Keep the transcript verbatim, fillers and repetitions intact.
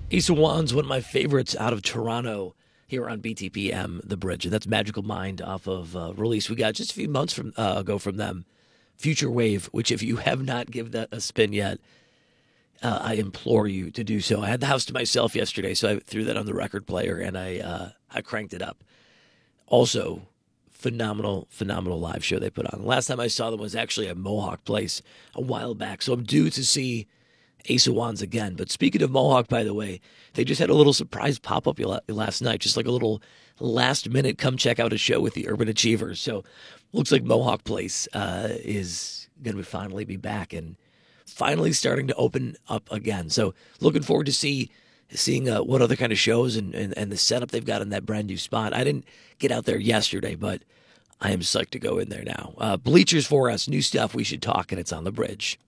Ace of Wands, one of my favorites out of Toronto here on B T P M, The Bridge. And that's Magical Mind off of uh, release we got just a few months from uh, ago from them. Future Wave, which if you have not given that a spin yet, uh, I implore you to do so. I had the house to myself yesterday, so I threw that on the record player and I uh, I cranked it up. Also, phenomenal, phenomenal live show they put on. The last time I saw them was actually at Mohawk Place a while back, so I'm due to see Ace of Wands again. But speaking of Mohawk, by the way, they just had a little surprise pop-up last night, just like a little last-minute come check out a show with the Urban Achievers. So looks like Mohawk Place uh, is going to finally be back and finally starting to open up again. So looking forward to see seeing uh, what other kind of shows and, and, and the setup they've got in that brand new spot. I didn't get out there yesterday, but I am psyched to go in there now. Uh, Bleachers for Us, new stuff, we should talk, and it's on The Bridge.